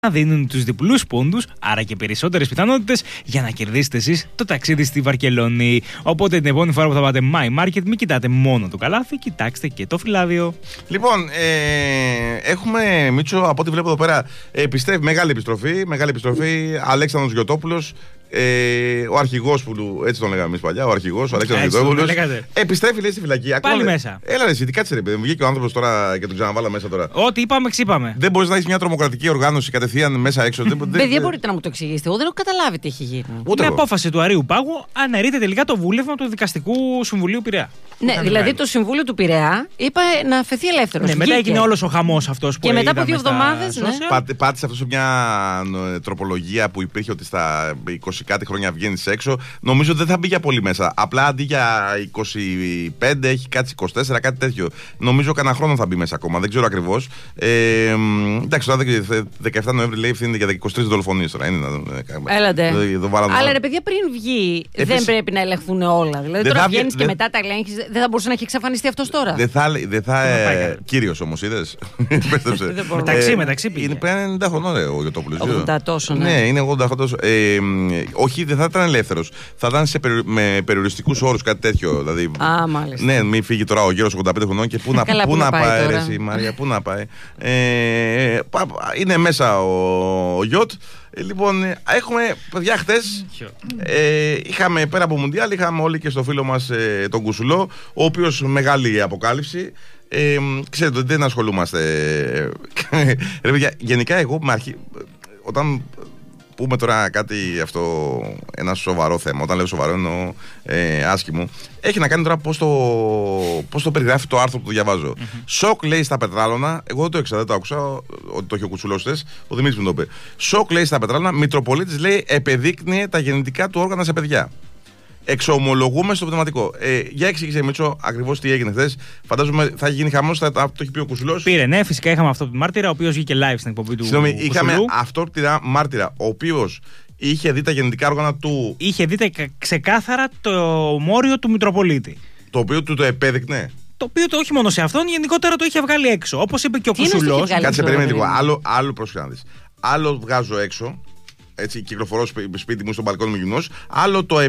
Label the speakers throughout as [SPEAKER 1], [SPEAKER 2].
[SPEAKER 1] να δίνουν τους διπλούς πόντους, άρα και περισσότερες πιθανότητες για να κερδίσετε εσείς το ταξίδι στη Βαρκελόνη. Οπότε την επόμενη φορά που θα πάτε My Market, μην κοιτάτε μόνο το καλάθι, κοιτάξτε και το φυλάδιο.
[SPEAKER 2] Λοιπόν, έχουμε Μίτσο, από ό,τι βλέπω εδώ πέρα, μεγάλη επιστροφή, Αλέξανδρος Γιωτόπουλος. Ο αρχηγός που έτσι τον λέγαμε εμείς παλιά, ο αρχηγός, ο Αλέξανδρος Γιωτόπουλος. Επιστρέφει, λέει, στη φυλακή.
[SPEAKER 1] Πάλι μέσα.
[SPEAKER 2] Έλα, ρε, τι κάτσε, ρε παιδί μου. Βγήκε ο άνθρωπος τώρα και τον ξαναβάλα μέσα τώρα.
[SPEAKER 1] Ό,τι είπαμε, ξύπαμε.
[SPEAKER 2] Δεν μπορείς να έχεις μια τρομοκρατική οργάνωση κατευθείαν μέσα έξω.
[SPEAKER 3] Παιδιά, μπορείτε να μου το εξηγήσετε. Εγώ δεν έχω καταλάβει τι έχει γίνει.
[SPEAKER 1] Ούτε απόφαση του Αρείου Πάγου αναιρείται τελικά το βούλευμα του Δικαστικού Συμβουλίου Πειραιά.
[SPEAKER 3] Ναι, δηλαδή το Συμβούλιο του Πειραιά είπε να αφαιθεί ελεύθερος.
[SPEAKER 1] Ναι, μετά έγινε όλος ο χαμός αυτός που
[SPEAKER 3] και μετά από 2 εβδομάδες. Ναι.
[SPEAKER 2] Πάτησε αυτό σε μια τροπολογία που υπήρχε ότι στα 20 κάτι χρόνια βγαίνει έξω. Νομίζω δεν θα μπει για πολύ μέσα. Απλά αντί για 25 έχει κάτι 24, κάτι τέτοιο. Νομίζω κανένα χρόνο θα μπει μέσα ακόμα. Δεν ξέρω ακριβώς. Εντάξει, τώρα 17 Νοέμβρη λέει ευθύνεται για 23 δολοφονίες τώρα.
[SPEAKER 3] Έλατε. Αλλά ρε παιδιά, πριν βγει, δεν πρέπει να ελεγχθούν όλα. Δηλαδή τώρα βγαίνει και μετά τα ελέγχει. Δεν θα μπορούσε να έχει εξαφανιστεί αυτό τώρα.
[SPEAKER 2] Δεν θα. Κύριος όμως, είδες.
[SPEAKER 1] Μεταξύ πήγε.
[SPEAKER 2] Είναι πέρα 90 χρονών ο Γιωτόπουλος.
[SPEAKER 3] 80 τόσο.
[SPEAKER 2] Ναι, είναι 80 τόσο. Όχι, δεν θα ήταν ελεύθερος. Θα ήταν με περιοριστικούς όρους, κάτι τέτοιο. Δηλαδή,
[SPEAKER 3] μάλιστα.
[SPEAKER 2] Ναι, μην φύγει τώρα ο γέρος 85 χρονών και πού να πάει, ρε, η Μαρία, πού να πάει. Είναι μέσα ο Γιώτ. Λοιπόν, έχουμε, παιδιά, χτες είχαμε πέρα από Μουντιάλ, είχαμε όλοι και στο φίλο μας τον Κουσουλό, ο οποίος μεγάλη αποκάλυψη. Ξέρετε ότι δεν ασχολούμαστε. Ρε παιδιά, γενικά εγώ όταν πούμε τώρα κάτι αυτό, ένα σοβαρό θέμα, όταν λέω σοβαρό εννοώ άσχημο, έχει να κάνει τώρα πώς το περιγράφει το άρθρο που το διαβάζω. Σοκ, λέει, στα πετράλωνα, εγώ δεν το ήξερα, δεν το άκουσα, ότι το έχει ο Κουτσουλός χτες, ο Δημήτρης μου το είπε. Σοκ, λέει, στα πετράλωνα, Μητροπολίτης, λέει, επεδείκνυε τα γεννητικά του όργανα σε παιδιά. Εξομολογούμε στο πνευματικό. Για εξήγησε, Μίτσο, ακριβώς τι έγινε χθες. Φαντάζομαι θα γίνει χαμός, το έχει πει ο Κουσουλός.
[SPEAKER 1] Πήρε, ναι, φυσικά είχαμε αυτό το μάρτυρα, ο οποίος βγήκε live στην εκπομπή του.
[SPEAKER 2] Συγγνώμη, είχαμε αυτόπτηρα μάρτυρα, ο οποίος είχε δει τα γεννητικά όργανα του.
[SPEAKER 1] Είχε δει ξεκάθαρα το μόριο του Μητροπολίτη.
[SPEAKER 2] Το οποίο του το επέδεικνε.
[SPEAKER 1] Το οποίο το όχι μόνο σε αυτόν, γενικότερα το είχε βγάλει έξω. Όπως είπε και ο Κουσουλός.
[SPEAKER 2] Κάτσε, περίμενε λίγο. Άλλο πρόσεχε να δεις. Άλλο βγάζω έξω. Έτσι, κυκλοφορώ σπίτι μου, στον μπαλκόνι μου γυμνός. Άλλο το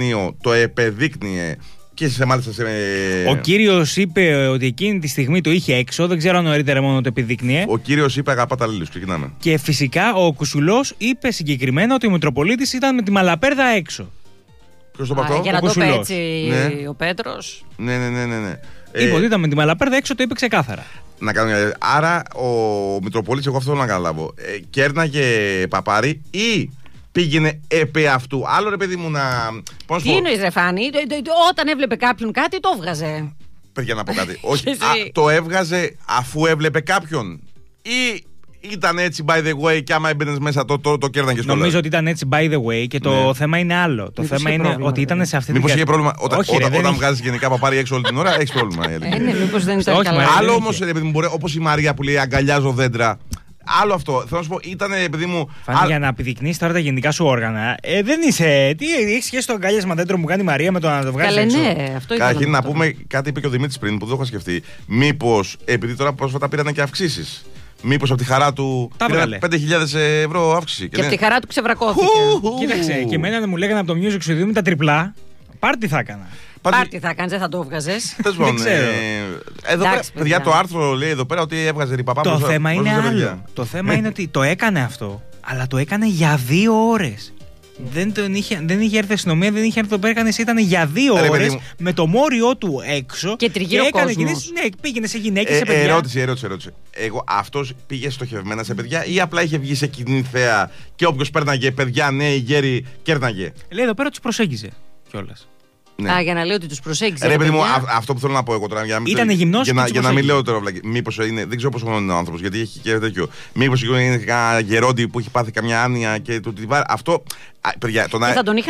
[SPEAKER 2] επεδείκνυε και μάλιστα σε.
[SPEAKER 1] Ο κύριος είπε ότι εκείνη τη στιγμή το είχε έξω. Δεν ξέρω αν νωρίτερα μόνο το επεδείκνυε.
[SPEAKER 2] Ο κύριος είπε αγαπά τα λίλους. Ξεκινάμε.
[SPEAKER 1] Και φυσικά ο Κουσουλός είπε συγκεκριμένα ότι ο Μητροπολίτης ήταν με τη μαλαπέρδα έξω.
[SPEAKER 2] Ποιος το πατώ?
[SPEAKER 3] Για να το πει έτσι ο Πέτρος.
[SPEAKER 2] Ναι.
[SPEAKER 1] Είπε ότι ήταν με τη μαλαπέρδα έξω, το είπε ξεκάθαρα.
[SPEAKER 2] Να κάνω μια. Άρα ο Μητροπολίτης, εγώ αυτό θέλω να καταλάβω. Κέρναγε παπάρι ή πήγαινε επί αυτού? Άλλο, ρε παιδί μου, να.
[SPEAKER 3] Τι εννοείς, ρε Φάνη? Όταν έβλεπε κάποιον κάτι, το έβγαζε.
[SPEAKER 2] Παιδιά, να πω κάτι. Όχι, το έβγαζε αφού έβλεπε κάποιον, ή ήταν έτσι by the way και άμα έμπαινες μέσα το κέρναγες?
[SPEAKER 1] Νομίζω ότι ήταν έτσι by the way και το θέμα είναι άλλο. Το θέμα είναι ότι ήταν σε αυτή την.
[SPEAKER 2] Μήπως είχε πρόβλημα? Όταν βγάζεις γενικά παπάρι έξω όλη την ώρα, έχεις πρόβλημα.
[SPEAKER 3] Ναι, μήπως δεν ήταν καλά.
[SPEAKER 2] Άλλο όμως, όπως η Μαρία που λέει αγκαλιάζω δέντρα. Άλλο αυτό. Θέλω να σου πω, ήταν, παιδί μου.
[SPEAKER 1] Φάνη, για να επιδεικνύεις τώρα τα γενικά σου όργανα, δεν είσαι. Τι έχει σχέση το αγκάλιασμα δέντρο που κάνει η Μαρία με το να το βγάλει έξω?
[SPEAKER 3] Ναι, αυτό ήταν.
[SPEAKER 2] Καταρχήν να πούμε, κάτι είπε και ο Δημήτρης πριν που δεν το είχα σκεφτεί. Μήπως, επειδή τώρα πρόσφατα πήραν και αυξήσεις, μήπως από τη χαρά του πήραν 5.000 ευρώ αύξηση?
[SPEAKER 3] Και από τη χαρά του ξεβρακώθηκε.
[SPEAKER 1] Κοίταξε, και εμένα δεν μου λέγανε από το Music Studio με τα τριπλά. Πάρτι θα έκανα.
[SPEAKER 3] Πάρτι θα κάνεις, δεν θα το έβγαζες.
[SPEAKER 2] Δεν ξέρω. Εδώ πέρα, παιδιά, το άρθρο λέει εδώ πέρα ότι έβγαζε ρηπαπά.
[SPEAKER 1] Το θέμα είναι άλλο. Το θέμα είναι ότι το έκανε αυτό, αλλά το έκανε για 2 ώρες. Δεν είχε έρθει η αστυνομία, δεν είχε έρθει το πέρα, ήταν για 2 ώρες με το μόριό του έξω
[SPEAKER 3] και τριγύρω
[SPEAKER 1] έκανε κινήσεις. Ναι, πήγαινε σε γυναίκες, σε παιδιά.
[SPEAKER 2] Ερώτηση. Αυτός πήγε στοχευμένα σε παιδιά ή απλά είχε βγει σε κοινή θέα και όποιος πέρναγε παιδιά, νέοι, γέροι, κέρναγε?
[SPEAKER 1] Λέει εδώ πέρα τους προσέγγιζε κιόλας.
[SPEAKER 3] Ναι. Για να λέω ότι τους προσέγγιζε.
[SPEAKER 2] Ρε παιδί μου, αυτό που θέλω να πω εγώ τώρα.
[SPEAKER 1] Ήτανε γυμνός
[SPEAKER 2] για να μην λέω τώρα. Μήπως είναι. Δεν ξέρω πόσο χρόνο είναι ο άνθρωπος, γιατί έχει και τέτοιο. Μήπως είναι κανένα γερόντι που έχει πάθει καμιά άνοια και του τη βάρει. Αυτό. Παιδιά, το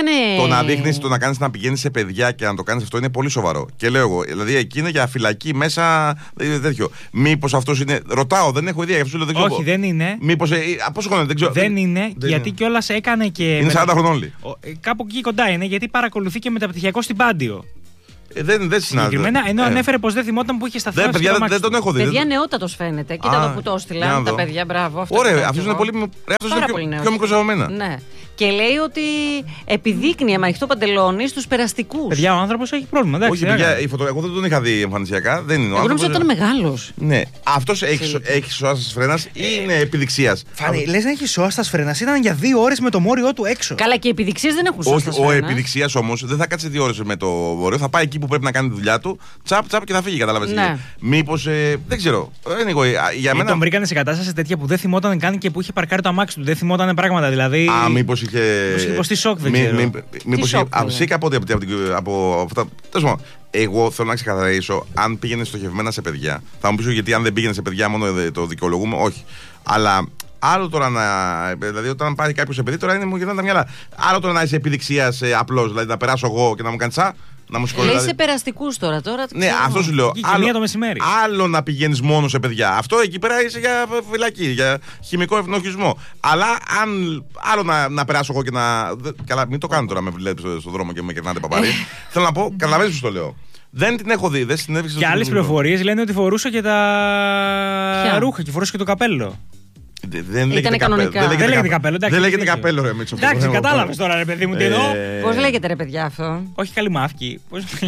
[SPEAKER 2] να δείχνεις, το να κάνεις να πηγαίνεις σε παιδιά και να το κάνεις αυτό είναι πολύ σοβαρό. Και λέω εγώ, δηλαδή εκεί είναι για φυλακή μέσα τέτοιο. Μήπως αυτός είναι. Ρωτάω, δεν έχω ιδέα.
[SPEAKER 1] Όχι, δεν είναι.
[SPEAKER 2] Μήπως. Πόσο χρόνο δεν ξέρω.
[SPEAKER 1] Δεν είναι, γιατί κιόλας έκανε και.
[SPEAKER 2] Είναι 40 χρονών όλοι.
[SPEAKER 1] Κάπου εκεί κοντά είναι, γιατί παρακολουθεί και μεταπτυχιακό στην Πάντιο.
[SPEAKER 2] Δεν
[SPEAKER 1] συγκεκριμένα, ενώ ανέφερε πως δεν θυμόταν που είχε σταθεί.
[SPEAKER 2] Δεν τον έχω δει.
[SPEAKER 3] Παιδιά νεότατος φαίνεται. Κοίτα εδώ που το έστειλα. Τα παιδιά, μπράβο.
[SPEAKER 2] Ωραία, αυτός είναι πολύ πιο μικρός από μένα.
[SPEAKER 3] Ναι. Και λέει ότι επιδείκνυε με ανοιχτό παντελόνι στους περαστικούς.
[SPEAKER 1] Παιδιά, ο άνθρωπος έχει πρόβλημα.
[SPEAKER 2] Όχι, παιδιά, εγώ δεν τον είχα δει εμφανισιακά. Δεν είναι.
[SPEAKER 3] Εγώ νόμιζα ότι ήταν μεγάλος.
[SPEAKER 2] Ναι. Αυτός έχει σώας φρένας ή είναι επιδειξίας?
[SPEAKER 1] Φάνη, λες να έχει σώας φρένας. Ήταν για 2 ώρες με το μόριό του έξω.
[SPEAKER 3] Καλά, και οι επιδειξίες δεν έχουν σώας.
[SPEAKER 2] Όχι, ο επιδειξίας όμως δεν θα κάτσει 2 ώρες με το μόριο. Θα πάει εκεί που πρέπει να κάνει τη δουλειά του. Τσαπ και θα φύγει, κατάλαβες.
[SPEAKER 3] Ναι.
[SPEAKER 2] Μήπως. Δεν ξέρω. Για μένα.
[SPEAKER 1] Τον βρήκανε σε κατάσταση τέτοια που δεν θυμόταν καν και που είχε παρκάρει το αμάξι του. Δεν θυμόταν πράγματα δηλαδή.
[SPEAKER 2] Μήπως είχε.
[SPEAKER 1] Υποστεί σοκ, δεν ξέρω.
[SPEAKER 2] Μήπως είχε από αυτά. Τέλος πάντων, εγώ θέλω να ξεκαθαρίσω αν πήγαινε στοχευμένα σε παιδιά. Θα μου πεις γιατί αν δεν πήγαινε σε παιδιά μόνο το δικαιολογούμε, όχι. Αλλά άλλο τώρα να. Δηλαδή, όταν πάει κάποιο σε παιδί, τώρα μου γυρνάνε τα μυαλά. Άλλο τώρα να είσαι επιδειξίας απλώς, δηλαδή να περάσω εγώ και να μου κάνει τσα.
[SPEAKER 3] Λέει σε περαστικούς τώρα.
[SPEAKER 2] Ναι, αυτό σου λέω.
[SPEAKER 1] Το μεσημέρι.
[SPEAKER 2] Άλλο να πηγαίνεις μόνο σε παιδιά. Αυτό εκεί πέρα είσαι για φυλακή, για χημικό ευνοχισμό. Αλλά άλλο να περάσω εγώ και να. Καλά, μην το κάνω τώρα, με βλέπεις στον δρόμο και με κερνάτε παπάρι. Θέλω να πω, καταλαβαίνεις που το λέω. Δεν την έχω δει, δεν συνέβη.
[SPEAKER 1] Και άλλες πληροφορίες λένε ότι φορούσε και τα ρούχα και φορούσε και το καπέλο.
[SPEAKER 2] Δεν λέγεται
[SPEAKER 3] κανονικά.
[SPEAKER 2] Δεν λέγεται καπέλο. Δεν λέγεται καπέλο, ρε Μίτσο.
[SPEAKER 1] Εντάξει, κατάλαβες τώρα, ρε παιδί μου, τι εννοώ.
[SPEAKER 3] Πώς λέγεται, ρε παιδιά, αυτό?
[SPEAKER 1] Όχι καλυμάφκι.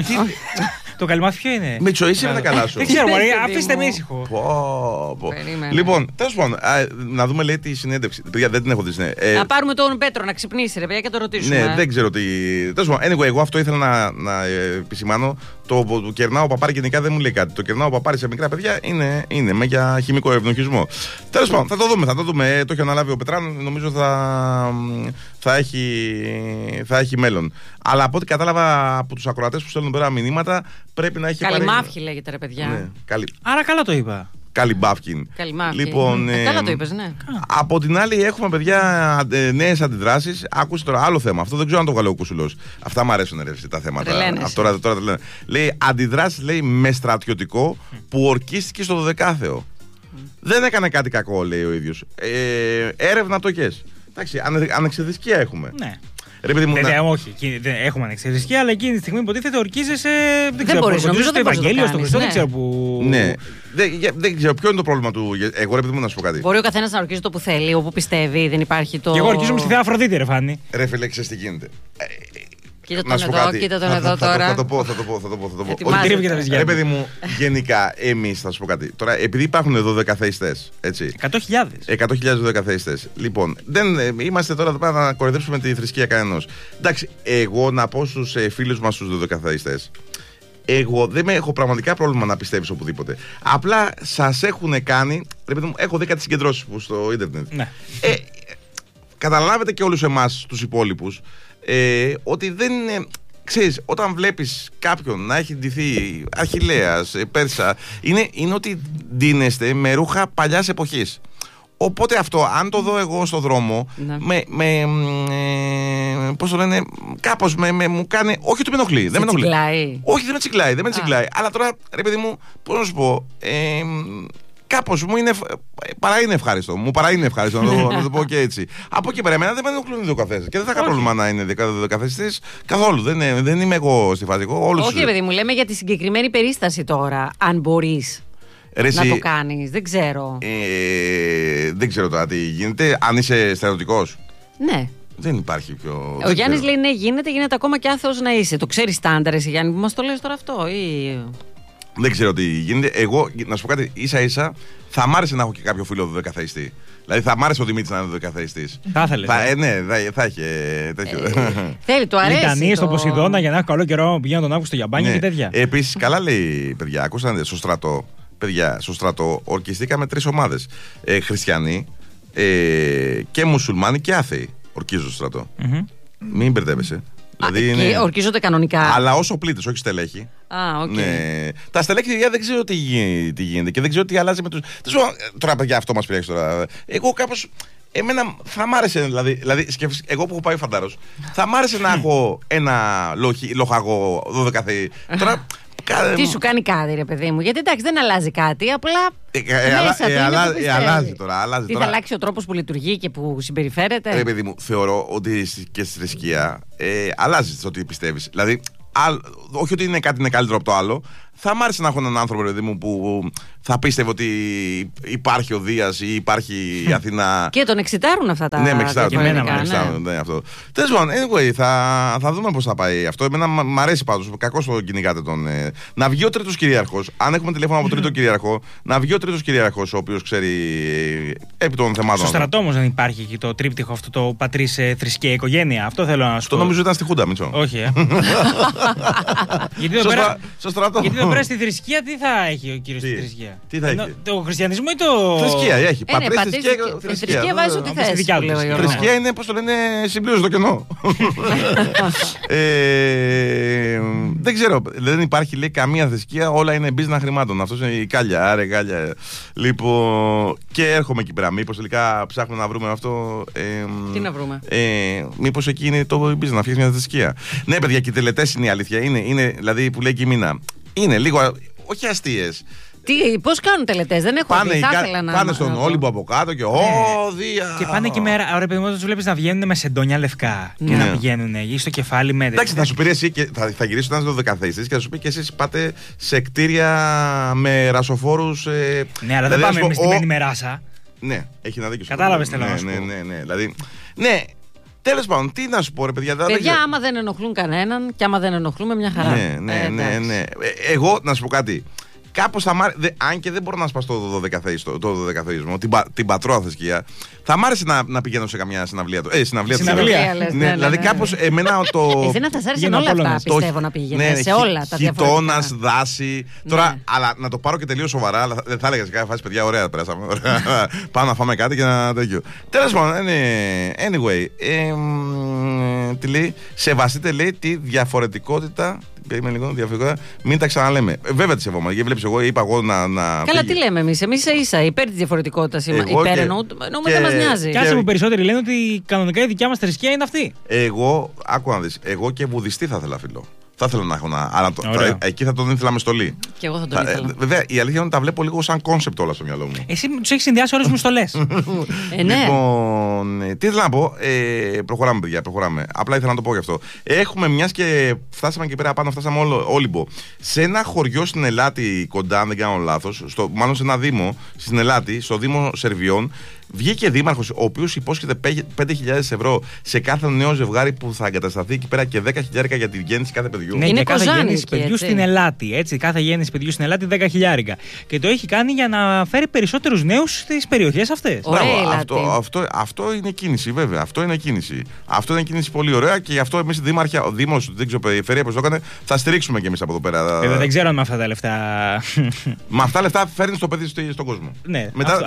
[SPEAKER 1] Το καλυμάφκι ποιο είναι?
[SPEAKER 2] Μίτσο, είσαι με τα καλά σου.
[SPEAKER 1] Δεν ξέρω, αφήστε με ήσυχο.
[SPEAKER 2] Λοιπόν, τέλος πάντων, να δούμε λέει τη συνέντευξη. Παιδιά, δεν την έχω δει.
[SPEAKER 3] Να πάρουμε τον Πέτρο να ξυπνήσει, ρε παιδιά, και το ρωτήσουμε.
[SPEAKER 2] Ναι, δεν ξέρω τι. Τέλος πάντων, anyway, εγώ αυτό ήθελα να επισημάνω. Το κερνάω παπάρι γενικά δεν μου λέει κάτι. Το κερνάω παπάρι σε μικρά παιδιά είναι με για χημικό ευνοχισμό. Τέλος πάντων, θα το δούμε. Το έχει αναλάβει ο Πετράν, νομίζω θα έχει μέλλον. Αλλά από ό,τι κατάλαβα από τους ακροατές που στέλνουν πέρα μηνύματα, πρέπει να έχει.
[SPEAKER 3] Καλυμάφκι λέγεται, ρε παιδιά.
[SPEAKER 2] Ναι,
[SPEAKER 1] άρα καλά το είπα.
[SPEAKER 2] Καλυμπάφκιν.
[SPEAKER 3] Λοιπόν, καλά το είπες, ναι.
[SPEAKER 2] Από την άλλη, έχουμε παιδιά νέες αντιδράσεις. Άκουσε τώρα άλλο θέμα. Αυτό δεν ξέρω αν το βγάλε ο Κουσουλός. Αυτά μου αρέσουν τα θέματα. Τώρα τα λένε. Λέει αντιδράσεις με στρατιωτικό που ορκίστηκε στο 12ο. Δεν έκανε κάτι κακό, λέει ο ίδιος. Έρευνα τοκές. Εντάξει, ανεξιθρησκεία έχουμε.
[SPEAKER 1] Ναι. Όχι, έχουμε ανεξιθρησκεία, αλλά εκείνη τη στιγμή υποτίθεται ορκίζεσαι. Δεν μπορεί να στο Ευαγγέλιο, στο Χριστό, δεν ξέρω που.
[SPEAKER 2] Ναι. Δεν ξέρω ποιο είναι το πρόβλημα του. Εγώ ρε παιδί μου να σου πω κάτι.
[SPEAKER 3] Μπορεί ο καθένας να ορκίζει το που θέλει, όπου πιστεύει, δεν υπάρχει το.
[SPEAKER 1] Και εγώ ορκίζομαι στη Θεία Αφροδίτη, ρε Φάνη.
[SPEAKER 2] Ρε φίλε, ξέρεις τι γίνεται.
[SPEAKER 3] Κοίτα τον εδώ τώρα.
[SPEAKER 2] Θα το πω. Ρε παιδί μου, γενικά, εμείς θα σου πω κάτι. Τώρα, επειδή υπάρχουν εδώ 12 θεϊστές, έτσι. 100.000 12 θεϊστές. Λοιπόν, δεν είμαστε τώρα εδώ πέρα να κοροϊδέψουμε τη θρησκεία κανενός. Εντάξει, εγώ να πω στους φίλους μας τους 12 θεϊστές. Εγώ δεν έχω πραγματικά πρόβλημα να πιστεύεις οπουδήποτε. Απλά σας έχουν κάνει. Ρε παιδί μου, έχω δει κάτι συγκεντρώσεις που στο ίντερνετ.
[SPEAKER 1] Ναι.
[SPEAKER 2] Καταλάβετε και όλους εμάς τους υπόλοιπους. Ότι δεν είναι. Ξέρεις, όταν βλέπεις κάποιον να έχει ντυθεί Αχιλλέας, Πέρσα, είναι ότι ντύνεστε με ρούχα παλιάς εποχής. Οπότε αυτό, αν το δω εγώ στον δρόμο, πώς το λένε, κάπως μου κάνει. Όχι ότι με ενοχλεί. Δεν με ενοχλεί. Όχι, δεν με τσιγκλάει. Αλλά τώρα, ρε παιδί μου, πώς να σου πω. Κάπως μου είναι. Παρά είναι ευχάριστο. Να το πω και έτσι. Από εκεί πέρα, εμένα δεν με ενοχλούν οι δικαθέστες. Και δεν θα είχα πρόβλημα να είναι δικαθέστες καθόλου. Δεν είμαι εγώ στη φάση.
[SPEAKER 3] Όχι, παιδί μου, λέμε για τη συγκεκριμένη περίσταση τώρα. Αν μπορείς να το κάνεις. Δεν ξέρω.
[SPEAKER 2] Δεν ξέρω τώρα τι γίνεται. Αν είσαι στρατιωτικός.
[SPEAKER 3] Ναι.
[SPEAKER 2] Δεν υπάρχει πιο.
[SPEAKER 3] Ο Γιάννης λέει ναι, γίνεται ακόμα και άθεος να είσαι. Το ξέρεις στάνταρ, εσύ Γιάννη, που μας το λες τώρα αυτό, ή.
[SPEAKER 2] Δεν ξέρω τι γίνεται. Εγώ, να σου πω κάτι, ίσα-ίσα θα μ' άρεσε να έχω και κάποιο φίλο δωδεκαθεϊστή. Δηλαδή θα μ' άρεσε ο Δημήτρης να είναι δωδεκαθεϊστής.
[SPEAKER 1] Θα ήθελε.
[SPEAKER 2] Ναι, θα είχε τέτοιο.
[SPEAKER 3] Θέλει, του αρέσει.
[SPEAKER 1] Λιτανίες στο Ποσειδώνα για να έχω καλό καιρό πηγαίνω τον Αύγουστο για μπάνια και τέτοια.
[SPEAKER 2] Επίσης, καλά λέει, παιδιά, ακούσατε στο στρατό. Παιδιά, στο στρατό ορκιστήκαμε 3 ομάδες. Χριστιανοί και μουσουλμάνοι και άθεοι. Ορκίζονται στο στρατό. Μην μπερδεύεσαι.
[SPEAKER 3] Δηλαδή ορκίζονται κανονικά.
[SPEAKER 2] Αλλά όσο πλήτες, όχι στελέχη.
[SPEAKER 3] Okay.
[SPEAKER 2] Ναι. Τα στελέχη δεν ξέρω τι γίνεται και δεν ξέρω τι αλλάζει με τους. Τώρα, παιδιά, αυτό μας πειράζει τώρα. Εγώ κάπως. Εμένα θα μ' άρεσε, δηλαδή εγώ που έχω πάει φαντάρος, θα μ' άρεσε να έχω ένα λοχαγό 12 θεοί. Τώρα.
[SPEAKER 3] Τι σου κάνει κάτι, ρε παιδί μου, γιατί εντάξει δεν αλλάζει κάτι, απλά.
[SPEAKER 2] Αλλάζει τώρα.
[SPEAKER 3] Τι θα αλλάξει ο τρόπος που λειτουργεί και που συμπεριφέρεται.
[SPEAKER 2] Ρε παιδί μου, θεωρώ ότι και στη θρησκεία αλλάζει το ότι πιστεύεις. Δηλαδή, όχι ότι κάτι είναι καλύτερο από το άλλο. Θα μ' άρεσε να έχω έναν άνθρωπο, παιδί μου, που θα πίστευε ότι υπάρχει ο Δίας ή υπάρχει η Αθηνά.
[SPEAKER 3] Και τον εξητάρουν αυτά τα.
[SPEAKER 2] Ναι, με εξητάρουν. Ναι, αυτό. Τέλος πάντων, anyway, θα δούμε πώς θα πάει αυτό. Εμένα μ' αρέσει πάντως. Κακώς το κυνηγάτε τον. Να βγει ο τρίτος κυρίαρχος. Αν έχουμε τηλέφωνο από τρίτο κυρίαρχο, να βγει ο τρίτος κυρίαρχος, ο οποίος ξέρει επί των θεμάτων.
[SPEAKER 1] Στο στρατό όμως δεν υπάρχει εκεί το τρίπτυχο αυτό, το πατρίς, θρησκεία, οικογένεια. Αυτό θέλω να σου πω.
[SPEAKER 2] Το νομίζω ήταν στη Χούντα, Μίτσο.
[SPEAKER 1] Όχι,
[SPEAKER 2] Στο στρατό.
[SPEAKER 1] Γιατί εδώ πέρα στη θρησκεία τι θα έχει ο κύριος στη θρησκεία?
[SPEAKER 2] Τι θα έχει?
[SPEAKER 1] Το χριστιανισμό ή το.
[SPEAKER 2] Θρησκεία έχει. Πατρίς,
[SPEAKER 3] θρησκεία βάζει ό,τι θες.
[SPEAKER 2] Θρησκεία είναι, πώς το λένε, συμπλήρωση το κενό. Δεν ξέρω. Δεν υπάρχει, λέει, καμία θρησκεία. Όλα είναι business χρημάτων. Αυτό είναι η κάλια. Άρε, κάλια. Λοιπόν, και έρχομαι εκεί πέρα. Μήπως τελικά ψάχνουμε να βρούμε αυτό.
[SPEAKER 3] Τι να βρούμε?
[SPEAKER 2] Μήπως εκεί είναι το business, να φτιάξει μια θρησκεία. Ναι, παιδιά, και οι τελετές είναι η αλήθεια. Είναι, δηλαδή, που λέει και η Μίνα. Είναι λίγο, όχι αστείες.
[SPEAKER 3] Πώς κάνουν τελετές, δεν έχω δει, θα ήθελα να.
[SPEAKER 2] Πάνε στον Όλυμπο από κάτω και Δία.
[SPEAKER 1] Και πάνε εκεί μέρα, ωραία παιδί μου, όταν τους βλέπεις να βγαίνουν με σεντόνια λευκά και να πηγαίνουν ή στο κεφάλι με.
[SPEAKER 2] Εντάξει, θα σου πει εσύ και θα γυρίσει όταν είσαι 12θεϊστής και θα σου πει και εσείς πάτε σε κτίρια με ρασοφόρους.
[SPEAKER 1] Ναι, αλλά δεν πάμε εμείς στημένοι με ράσα.
[SPEAKER 2] Ναι, έχει να δίκιο.
[SPEAKER 1] Κατάλαβες θέλω να σου πω.
[SPEAKER 2] Ναι, δηλαδή. Ναι. Τέλος πάντων, τι να σου πω, ρε παιδιά.
[SPEAKER 3] Παιδιά, άμα δεν ενοχλούν κανέναν και άμα δεν ενοχλούμε, μια χαρά.
[SPEAKER 2] Ναι. Εγώ, να σου πω κάτι. Κάπως θα μ' άρεσε, αν και δεν μπορώ να σπάσω το 12θεϊσμό, την πατρόα θρησκεία, θα μ' άρεσε να πηγαίνω σε καμιά συναυλία.
[SPEAKER 3] Συναυλία.
[SPEAKER 2] Ναι, δηλαδή κάπως εμένα το.
[SPEAKER 3] Εσένα θα σ' άρεσαν όλα αυτά, πιστεύω, να πηγαίνεις σε όλα τα διαφορετικά.
[SPEAKER 2] Χιτώνας, δάση. Τώρα, αλλά να το πάρω και τελείως σοβαρά, αλλά δεν θα έλεγα σε κάθε φάση, παιδιά, ωραία, περάσαμε. Πάμε να φάμε κάτι και να τέτοιο. Τέλος πάντων, anyway. Τι λέει, σεβαστείτε, λέει, τη διαφορετικότητα. Περίμενε λίγο, διαφορετικά. Μην τα ξαναλέμε. Βέβαια τη σεβόμαστε. Γιατί βλέπεις, εγώ είπα εγώ να.
[SPEAKER 3] Καλά, τι λέμε εμείς. Εμείς ίσα υπέρ της διαφορετικότητας. Υπέρ εννοούμε, δεν μας νοιάζει.
[SPEAKER 1] Κι άσε που περισσότεροι λένε ότι κανονικά η δικιά μας θρησκεία είναι αυτή.
[SPEAKER 2] Εγώ, άκου να δεις. Εγώ και βουδιστή θα ήθελα, φίλο. Θα ήθελα να έχω αλλά εκεί θα τον ήθελα με στολή.
[SPEAKER 3] Και εγώ θα τον ήθελα.
[SPEAKER 2] Βέβαια, η αλήθεια είναι ότι τα βλέπω λίγο σαν κόνσεπτ όλα στο μυαλό μου.
[SPEAKER 1] Εσύ τους έχεις συνδυάσει όλες μου στολές.
[SPEAKER 2] Ναι. Λοιπόν, τι ήθελα να πω. Προχωράμε, παιδιά, προχωράμε. Απλά ήθελα να το πω γι' αυτό. Έχουμε, μιας και φτάσαμε εκεί πέρα πάνω, φτάσαμε Όλυμπο. Σε ένα χωριό στην Ελάτη κοντά, αν δεν κάνω λάθος, μάλλον σε ένα δήμο στην Ελάτη, στο Δήμο Σερβιών. Βγήκε δήμαρχος, ο οποίος υπόσχεται 5.000 ευρώ σε κάθε νέο ζευγάρι που θα εγκατασταθεί εκεί πέρα και 10.000 για τη γέννηση κάθε παιδιού.
[SPEAKER 1] Ναι, είναι κάθε γέννηση παιδιού στην Ελάτη. Έτσι, κάθε γέννηση παιδιού στην Ελάτη 10.000. Και το έχει κάνει για να φέρει περισσότερους νέους στις περιοχές αυτές.
[SPEAKER 2] Αυτό είναι κίνηση, βέβαια. Αυτό είναι κίνηση πολύ ωραία και γι' αυτό εμείς ο Δήμος, δεν ξέρω, περιφέρεια πώς το έκανε, θα στηρίξουμε κι εμείς από εδώ πέρα.
[SPEAKER 1] Δεν ξέρω αν με αυτά τα λεφτά.
[SPEAKER 2] Με αυτά τα λεφτά φέρνει το παιδί στον κόσμο.
[SPEAKER 1] Ναι,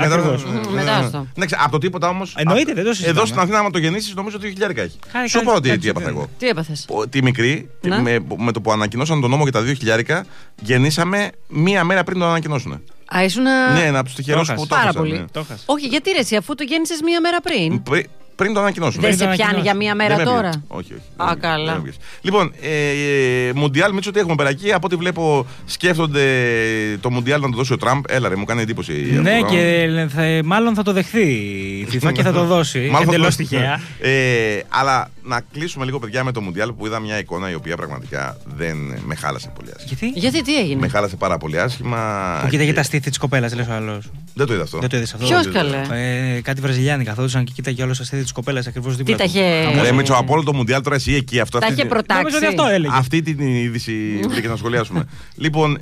[SPEAKER 3] μετά.
[SPEAKER 2] Ναι, από το τίποτα όμως.
[SPEAKER 1] Εννοείται, δεν το συζητάμε.
[SPEAKER 2] Εδώ στην Αθήνα, άμα το γεννήσεις, νομίζω 2.000 έχει. Σου πω τι έπαθα εγώ.
[SPEAKER 3] Τι έπαθες?
[SPEAKER 2] Τη μικρή, με το που ανακοινώσαν τον νόμο για τα 2.000, γεννήσαμε μία μέρα πριν τον ανακοινώσουν. Ναι, να του τυχερώσω που το
[SPEAKER 3] πάρα πολύ. Όχι, γιατί ρε, εσύ, αφού το γέννησες μία μέρα πριν.
[SPEAKER 2] Πριν το ανακοινώσουν.
[SPEAKER 3] Δεν σε πιάνει για μία μέρα τώρα?
[SPEAKER 2] Όχι.
[SPEAKER 3] Α, καλά.
[SPEAKER 2] Λοιπόν, Μουντιάλ, Μίτσο, τι έχουμε πέρα εκεί. Από ό,τι βλέπω, σκέφτονται το Μουντιάλ να το δώσει ο Τραμπ. Έλα, ρε, μου κάνει εντύπωση.
[SPEAKER 1] Ναι, και μάλλον θα το δεχθεί η FIFA και θα το δώσει. Εντελώς τυχαία.
[SPEAKER 2] Αλλά να κλείσουμε λίγο, παιδιά, με το Μουντιάλ που είδα μια εικόνα η οποία πραγματικά δεν με χάλασε πολύ άσχημα.
[SPEAKER 3] Γιατί τι έγινε?
[SPEAKER 2] Με χάλασε πάρα πολύ άσχημα.
[SPEAKER 1] Που κοίταγε τα στήθη της κοπέλας, λες ο άλλος.
[SPEAKER 2] Δεν το είδα αυτό.
[SPEAKER 3] Ποιος καλέ?
[SPEAKER 1] Κάτι Βραζιλιάνοι καθόντουσαν και κοίταγε όλο τα στήθη της κοπέλας ακριβώς δίπλα.
[SPEAKER 3] Τι τα είχε.
[SPEAKER 2] Ρε Μίτσο, από όλο το Μουντιάλ τώρα εσύ εκεί.
[SPEAKER 3] Τα είχε προτάξει.
[SPEAKER 2] Αυτή την είδηση βρήκε να σχολιάσουμε. Λοιπόν,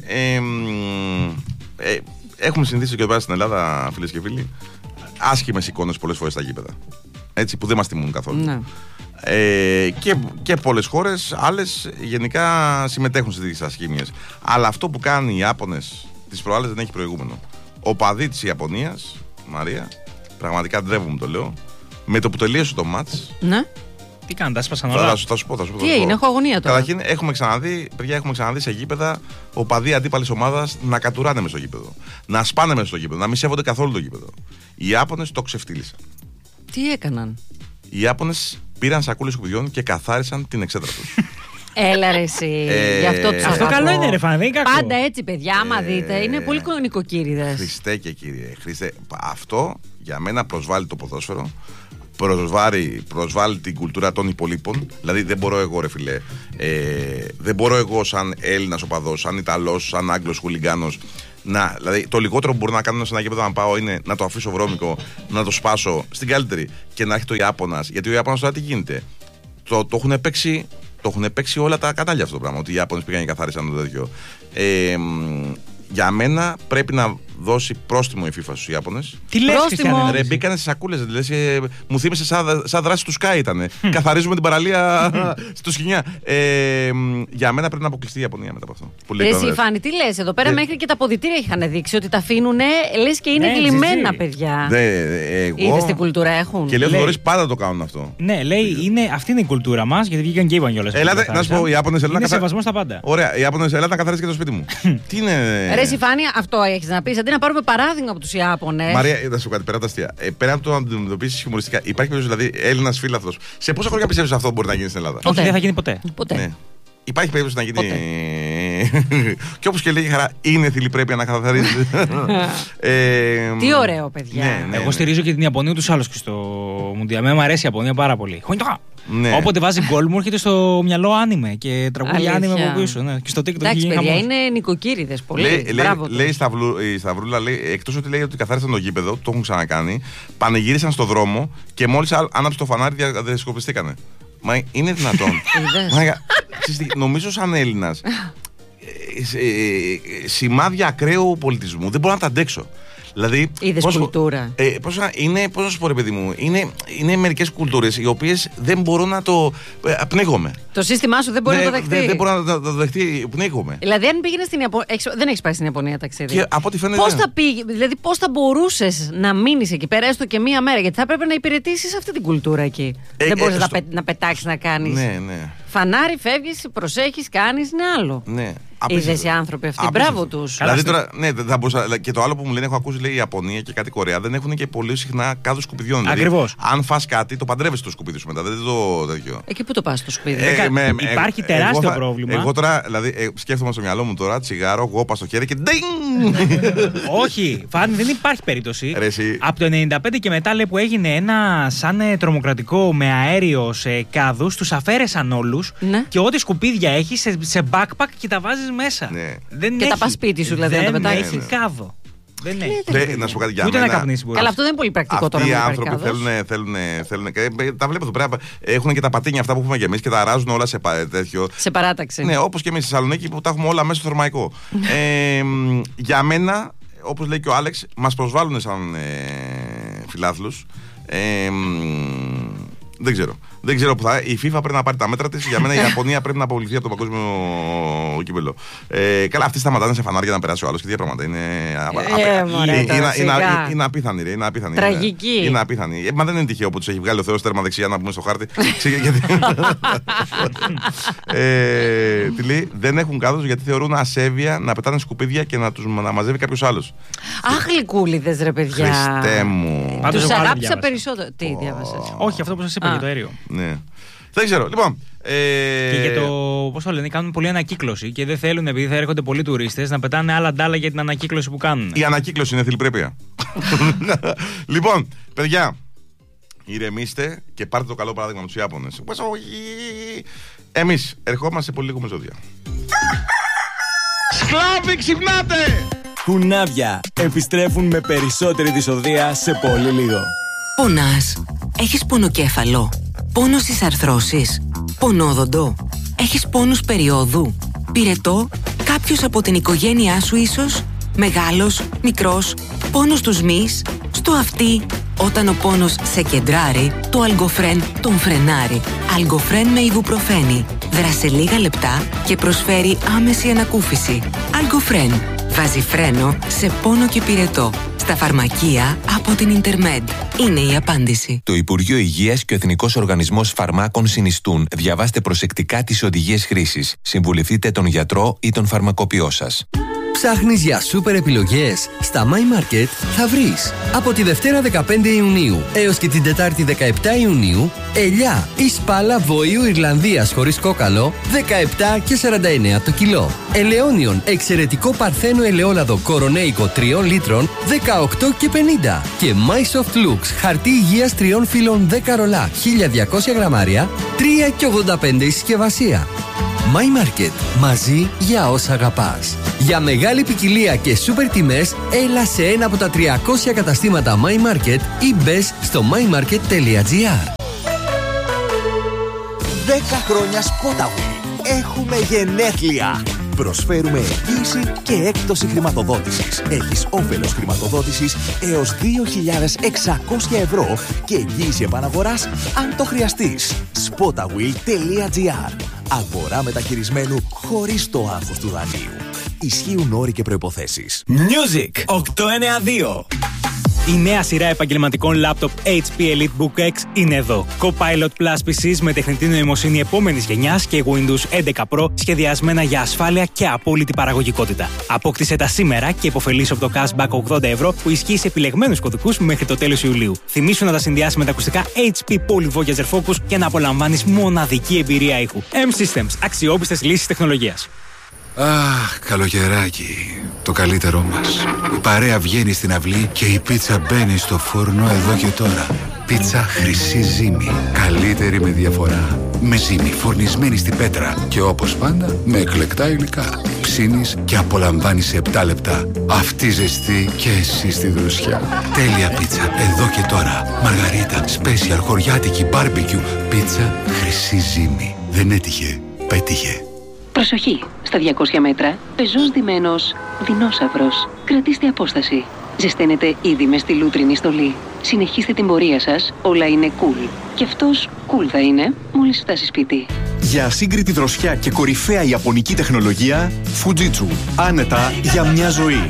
[SPEAKER 2] έχουμε συνηθίσει και εδώ πέρα στην Ελλάδα, φίλες και φίλοι, άσχημες εικόνες πολλές φορές στα γήπεδα. Έτσι, που δεν μας τιμούν καθόλου. Ναι. Και πολλές χώρες, άλλες γενικά συμμετέχουν σε τέτοιες ασχήμιες. Αλλά αυτό που κάνουν οι Ιάπωνες τις προάλλες δεν έχει προηγούμενο. Ο παδί της Ιαπωνίας, Μαρία, πραγματικά ντρεύομαι το λέω, με το που τελείωσε το μάτς.
[SPEAKER 3] Ναι.
[SPEAKER 1] Τι κάνουν, τα έσπασαν όλα.
[SPEAKER 2] Θα σου πω.
[SPEAKER 3] Τι έγινε, έχω αγωνία τώρα.
[SPEAKER 2] Καταρχήν, έχουμε ξαναδεί σε γήπεδα οπαδοί αντίπαλης ομάδας να κατουράνε μες στο γήπεδο. Να σπάνε μες στο γήπεδο, να μην σέβονται καθόλου το γήπεδο. Οι Ιάπωνες το ξεφτύλισαν.
[SPEAKER 3] Τι έκαναν?
[SPEAKER 2] Οι Ιάπωνες πήραν σακούλες σκουπιδιών και καθάρισαν την εξέδρα τους.
[SPEAKER 3] Έλα ρε εσύ, γι' αυτό τους
[SPEAKER 1] αυτό καλό είναι ρε φαν, δεν είναι κακό.
[SPEAKER 3] Πάντα έτσι παιδιά, άμα δείτε, είναι πολύ νοικοκύριδες.
[SPEAKER 2] Χριστέ και Κύριε, αυτό για μένα προσβάλλει το ποδόσφαιρο. προσβάλλει την κουλτούρα των υπολείπων. Δηλαδή δεν μπορώ εγώ, ρε φιλέ, δεν μπορώ εγώ σαν Έλληνας οπαδός, σαν Ιταλός, σαν Άγγλος χουλιγκάνος, δηλαδή το λιγότερο που μπορώ να κάνω σε ένα γήπεδο να πάω είναι να το αφήσω βρώμικο, να το σπάσω στην καλύτερη και να έχει το Ιάπωνας. Γιατί ο Ιάπωνας τώρα τι γίνεται? Το έχουν παίξει όλα τα κανάλια αυτό το πράγμα. Ότι οι Ιάπωνες πήγαν και καθάρισαν το τέτοιο. Για μένα πρέπει να δώσει πρόστιμο η FIFA στους Ιάπωνες.
[SPEAKER 1] Τι λες, Χριστιανέ?
[SPEAKER 2] Ρε, μπήκανε στις σακούλες. Μου θύμισε σαν δράση του Sky ήταν. Καθαρίζουμε την παραλία στο σκηνιά. Για μένα πρέπει να αποκλειστεί η Ιαπωνία μετά από αυτό.
[SPEAKER 3] Εσύ, Φάνη, τι λες? Εδώ πέρα μέχρι και τα αποδυτήρια είχαν δείξει ότι τα αφήνουν, λες και είναι γλυμμένα, παιδιά. Είδες την κουλτούρα έχουν.
[SPEAKER 2] Και λέω ότι νωρίς πάντα το κάνουν αυτό.
[SPEAKER 1] Ναι, λέει αυτή είναι η κουλτούρα μας, γιατί βγήκαν και είπαν κιόλας.
[SPEAKER 2] Ελάτε, να σου πω, οι Ιάπωνες
[SPEAKER 1] είναι σεβασμό στα πάντα.
[SPEAKER 2] Ωραία, οι Ιάπωνες ελάτε να καθαρίσει και το σπίτι μου. Τι είναι.
[SPEAKER 3] Ρε, εσύ, Φάνη, αυτό έχεις να πεις. Αντί να πάρουμε παράδειγμα από τους Ιάπωνες.
[SPEAKER 2] Μαρία, θα σου πω κάτι πέρα από τα αστεία. Πέρα από το να αντιμετωπίσεις χιουμοριστικά, υπάρχει περίπτωση δηλαδή Έλληνας φίλαθλος. Σε πόσα χρόνια πιστεύεις αυτό μπορεί να γίνει στην Ελλάδα?
[SPEAKER 1] Όχι, δεν θα γίνει ποτέ.
[SPEAKER 2] Ναι. Υπάρχει περίπτωση να γίνει. Και όπως και λέει η Χαρά, είναι θηλυπρέπεια να καθαρίζει.
[SPEAKER 3] Τι ωραίο, παιδιά.
[SPEAKER 2] Ναι.
[SPEAKER 1] Εγώ στηρίζω και την Ιαπωνία ούτως άλλως και στο Μουντιάλ. Μου αρέσει η Ιαπωνία πάρα πολύ. Ναι. Όποτε βάζει γκολ μου έρχεται στο μυαλό άνιμε και τραγούδια άνιμε από πίσω. Ναι. Και στο TikTok.
[SPEAKER 3] Εντάξει, παιδιά, είναι νοικοκύριδες πολύ.
[SPEAKER 2] Λέει η Σταυρούλα, εκτός ότι λέει ότι καθάρισαν το γήπεδο, το έχουν ξανακάνει, πανηγύρισαν στο δρόμο και μόλις άναψε το φανάρι διασκοπιστήκανε. Μα είναι δυνατόν? Νομίζω σαν Έλληνας σημάδια ακραίου πολιτισμού δεν μπορώ να τα αντέξω. Δηλαδή,
[SPEAKER 3] είδες κουλτούρα.
[SPEAKER 2] Πώς να σου πω, ρε παιδί μου, είναι μερικές κουλτούρες οι οποίες δεν μπορώ να το πνίγομαι.
[SPEAKER 3] Το σύστημά σου δεν μπορεί να το δεχτεί.
[SPEAKER 2] Δεν μπορώ να το δεχτεί, πνίγομαι.
[SPEAKER 3] Δηλαδή, αν πήγαινε στην Ιαπωνία. Δεν έχεις πάει στην Ιαπωνία ταξίδι.
[SPEAKER 2] Και από ό,τι φαίνεται.
[SPEAKER 3] Πώς θα μπορούσες να μείνεις εκεί πέρα έστω και μία μέρα? Γιατί θα έπρεπε να υπηρετήσεις αυτή την κουλτούρα εκεί. Δεν μπορείς να πετάξεις να κάνεις.
[SPEAKER 2] Ναι.
[SPEAKER 3] Φανάρι, φεύγεις, προσέχεις, κάνεις, είναι άλλο.
[SPEAKER 2] Ναι.
[SPEAKER 3] Είδες οι άνθρωποι αυτοί, μπράβο τους.
[SPEAKER 2] Δηλαδή τώρα, ναι, θα μπορούσα. Και το άλλο που μου λένε, έχω ακούσει, λέει η Ιαπωνία και κάτι Κορέα, δεν έχουν και πολύ συχνά κάδους σκουπιδιών.
[SPEAKER 1] Ακριβώς.
[SPEAKER 2] Δηλαδή, αν φας κάτι, το παντρεύεσαι το σκουπίδι σου μετά. Δεν το τέτοιο.
[SPEAKER 3] Εκεί που το πας το σκουπίδι.
[SPEAKER 1] Υπάρχει τεράστιο πρόβλημα.
[SPEAKER 2] Εγώ τώρα, δηλαδή, σκέφτομαι στο μυαλό μου τώρα, τσιγάρο, γόπα στο χέρι και ντing!
[SPEAKER 1] Όχι, Φάνη, δεν υπάρχει περίπτωση. Από το 1995 και μετά, λέει, που έγινε ένα σαν τρομοκρατικό με αέριο σε κάδους, τους αφαίρεσαν όλους και ό,τι σκουπίδια έχει σε backpack και τα βάζεις μέσα.
[SPEAKER 2] Ναι.
[SPEAKER 3] Και τα πας σπίτι σου, δηλαδή, να τα πετάξεις.
[SPEAKER 1] Δεν έχει κάδο. Δεν
[SPEAKER 2] έχει. Να σου πω κάτι για
[SPEAKER 1] μένα.
[SPEAKER 2] Ούτε
[SPEAKER 1] να καπνίσει.
[SPEAKER 3] Καλά, αυτό δεν είναι πολύ πρακτικό τώρα.
[SPEAKER 2] Αυτοί οι άνθρωποι θέλουν. Τα βλέπω εδώ πέρα. Έχουν και τα πατίνια αυτά που έχουμε και εμείς και τα αράζουν όλα σε τέτοιο.
[SPEAKER 3] Σε παράταξη.
[SPEAKER 2] Ναι, όπως και εμείς στη Θεσσαλονίκη που τα έχουμε όλα μέσα στο θερμαϊκό. Για μένα, όπως λέει και ο Άλεξ, μας προσβάλλουν σαν φιλάθλους. Δεν ξέρω που θα. Η FIFA πρέπει να πάρει τα μέτρα της. Για μένα η Ιαπωνία πρέπει να αποβληθεί από το παγκόσμιο κύπελλο. Καλά, αυτοί σταματάνε σε φανάρια να περάσει ο άλλος και τι πράγματα. Είναι απίθανη, ρε. Είναι απίθανη.
[SPEAKER 3] Τραγική.
[SPEAKER 2] Είναι απίθανη. Μα δεν είναι τυχαίο που τους έχει βγάλει ο Θεός τέρμα δεξιά να πούμε στο χάρτη. Τι λέει, δεν έχουν κάδους γιατί θεωρούν ασέβεια να πετάνε σκουπίδια και να μαζεύει κάποιος άλλος.
[SPEAKER 3] Αχ, γλυκούλιδες, ρε παιδιά.
[SPEAKER 2] Χριστέ μου.
[SPEAKER 3] Τους αγάπησα περισσότερο. Τι διάβασες?
[SPEAKER 1] Όχι, αυτό που σας είπα για το αέριο.
[SPEAKER 2] Ναι. Δεν ξέρω. Λοιπόν.
[SPEAKER 1] Και για το. Πώς το λένε, κάνουν πολλή ανακύκλωση και δεν θέλουν, επειδή θα έρχονται πολλοί τουρίστες, να πετάνε άλλα ντάλα για την ανακύκλωση που κάνουν.
[SPEAKER 2] Η ανακύκλωση είναι θηλυπρέπεια. Λοιπόν, παιδιά, ηρεμήστε και πάρτε το καλό παράδειγμα με τους Ιάπωνες. Εμείς ερχόμαστε σε πολύ λίγο με ζώδια. Σκλάβοι, ξυπνάτε!
[SPEAKER 4] Κουνάβια επιστρέφουν με περισσότερη δυσοδεία σε πολύ λίγο.
[SPEAKER 5] Πονάς? Έχεις πονοκέφαλο? Πόνο στις αρθρώσεις? Πονόδοντο? Έχεις πόνους περιόδου? Πυρετό? Κάποιος από την οικογένειά σου ίσως? Μεγάλος? Μικρός? Πόνος στους μυς? Στο αυτί? Όταν ο πόνος σε κεντράρει, το Αλγκοφρέν τον φρενάρει. Αλγκοφρέν με ιβουπροφένη. Δράσε λίγα λεπτά και προσφέρει άμεση ανακούφιση. Αλγκοφρέν. Βάζει φρένο σε πόνο και πυρετό. Στα φαρμακεία από την Intermed. Είναι η απάντηση.
[SPEAKER 6] Το Υπουργείο Υγείας και ο Εθνικός Οργανισμός Φαρμάκων συνιστούν. Διαβάστε προσεκτικά τις οδηγίες χρήσης. Συμβουλευτείτε τον γιατρό ή τον φαρμακοποιό σας.
[SPEAKER 7] Ψάχνεις για σούπερ επιλογές? Στα My Market θα βρεις. Από τη Δευτέρα 15 Ιουνίου έως και την Τετάρτη 17 Ιουνίου, ελιά ή σπάλα Βοήου Ιρλανδίας χωρίς κόκαλο 17 και 49 το κιλό. Ελαιώνιον εξαιρετικό παρθένο ελαιόλαδο κορονέικο 3 λίτρων 18 και 50. Και My Soft Looks χαρτί υγείας 3 φύλων 10 ρολά 1200 γραμμάρια 3 και 85 η συσκευασία. My Market. Μαζί για όσα αγαπάς. Για μεγάλη ποικιλία και σούπερ τιμές, έλα σε ένα από τα 300 καταστήματα My Market ή μπες στο mymarket.gr.
[SPEAKER 8] 10 χρόνια Spotaway. Έχουμε γενέθλια. Προσφέρουμε εγγύηση και έκπτωση χρηματοδότησης. Έχεις όφελος χρηματοδότησης έως 2.600 ευρώ και εγγύηση επαναγοράς αν το χρειαστείς. Spotaway.gr. Αγορά μεταχειρισμένου χωρίς το άγχος του δανείου. Ισχύουν όροι και προϋποθέσεις.
[SPEAKER 4] Music 892.
[SPEAKER 1] Η νέα σειρά επαγγελματικών λάπτοπ HP EliteBook X είναι εδώ. Copilot Plus PCs με τεχνητή νοημοσύνη επόμενης γενιάς και Windows 11 Pro σχεδιασμένα για ασφάλεια και απόλυτη παραγωγικότητα. Απόκτησε τα σήμερα και υποφελήσου από το cashback 80 ευρώ που ισχύει σε επιλεγμένους κωδικούς μέχρι το τέλος Ιουλίου. Θυμήσου να τα συνδυάσεις με τα ακουστικά HP Poly Voyager Focus και να απολαμβάνεις μοναδική εμπειρία ήχου. M-Systems. Αξιόπιστες λύσεις τεχνολογίας.
[SPEAKER 9] Αχ, καλοκαιράκι. Το καλύτερό μας. Η παρέα βγαίνει στην αυλή και η πίτσα μπαίνει στο φούρνο εδώ και τώρα. Πίτσα Χρυσή Ζύμη. Καλύτερη με διαφορά. Με ζύμη φορνισμένη στην πέτρα. Και όπως πάντα με εκλεκτά υλικά. Ψήνεις και απολαμβάνεις σε 7 λεπτά. Αυτή ζεστή και εσύ στη δροσιά. Τέλεια πίτσα εδώ και τώρα. Μαργαρίτα, σπέσιαλ, χωριάτικη, μπάρμπεκιου. Πίτσα Χρυσή Ζύμη. Δεν έτυχε, πέτυχε.
[SPEAKER 10] Προσοχή! Στα 200 μέτρα, πεζός ντυμένος δεινόσαυρος. Κρατήστε απόσταση. Ζεσταίνετε ήδη με στη λούτρινη στολή. Συνεχίστε την πορεία σας, όλα είναι cool. Και αυτός cool θα είναι μόλις φτάσει σπίτι.
[SPEAKER 11] Για ασύγκριτη δροσιά και κορυφαία ιαπωνική τεχνολογία, Fujitsu. Άνετα για μια ζωή.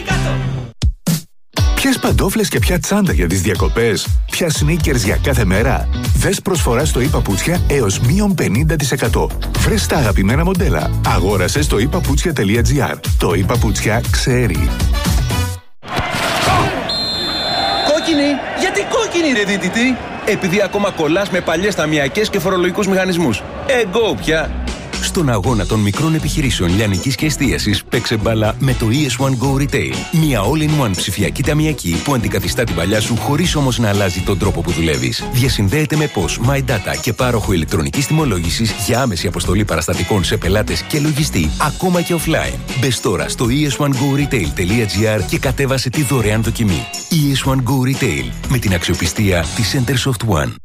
[SPEAKER 12] Ποιες παντόφλες και ποια τσάντα για τις διακοπές? Ποια sneakers για κάθε μέρα? Δες προσφορά στο ePaputsια έως μείον 50%. Βρες τα αγαπημένα μοντέλα. Αγόρασε στο ePaputsια.gr. Το ePaputsια ξέρει.
[SPEAKER 13] Κόκκινη! Γιατί κόκκινη ρε δίτητη? Επειδή ακόμα κολλάς με παλιές ταμιακές και φορολογικούς μηχανισμούς. Εγκό πια!
[SPEAKER 14] Στον αγώνα των μικρών επιχειρήσεων λιανικής και εστίασης, παίξε μπάλα με το ES1 Go Retail. Μια all-in-one ψηφιακή ταμιακή που αντικαθιστά την παλιά σου χωρίς όμως να αλλάζει τον τρόπο που δουλεύεις. Διασυνδέεται με POS, My Data και πάροχο ηλεκτρονικής τιμολόγησης για άμεση αποστολή παραστατικών σε πελάτες και λογιστή, ακόμα και offline. Μπες τώρα στο es1goretail.gr και κατέβασε τη δωρεάν δοκιμή. ES1 Go Retail, με την αξιοπιστία της Centersoft One.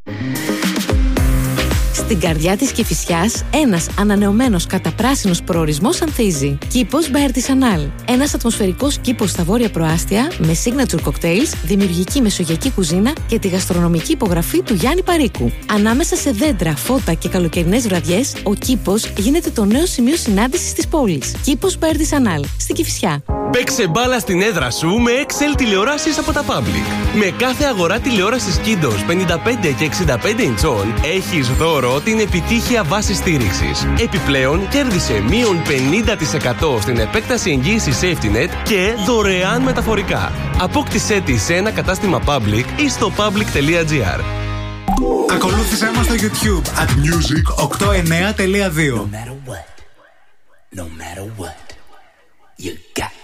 [SPEAKER 15] Στην καρδιά της Κηφισιάς, ένας ανανεωμένος καταπράσινος προορισμός ανθίζει. Κήπος by Artisanal. Ένας ατμοσφαιρικός κήπος στα βόρεια προάστια με signature cocktails, δημιουργική μεσογειακή κουζίνα και τη γαστρονομική υπογραφή του Γιάννη Παρίκου. Ανάμεσα σε δέντρα, φώτα και καλοκαιρινές βραδιές, ο κήπος γίνεται το νέο σημείο συνάντησης της πόλης. Κήπος by Artisanal. Στην Κηφισιά.
[SPEAKER 16] Παίξε μπάλα στην έδρα σου με Excel τηλεοράσεις από τα Public. Με κάθε αγορά τηλεόρασης Kiddos 55 και 65 ιντσών έχεις δώρο την επιτύχεια βάση στήριξης. Επιπλέον κέρδισε μείον 50% στην επέκταση εγγύησης SafetyNet και δωρεάν μεταφορικά. Απόκτησέ τη σε ένα κατάστημα Public ή στο public.gr.
[SPEAKER 17] Ακολούθησέ μας στο YouTube @music892.
[SPEAKER 18] No matter what, you got